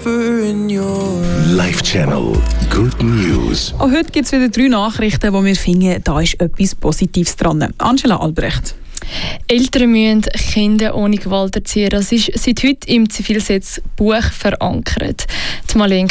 Live Channel. Good News. Auch heute gibt es wieder 3 Nachrichten, wo wir finden, da ist etwas Positives dran. Angela Albrecht. Eltern müssen Kinder ohne Gewalt erziehen. Das ist seit heute im Zivilgesetzbuch verankert. Die Marlene